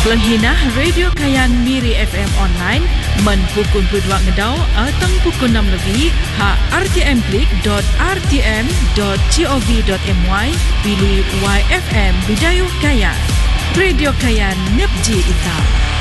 Pelenghinah Radio Kayan Miri FM online men pukul 22 ngedau atang pukul 6 lebih ha rtm.rtm.gov.my pilih YFM Bidayuh Kayan. Radio Kayan Nepji Ita.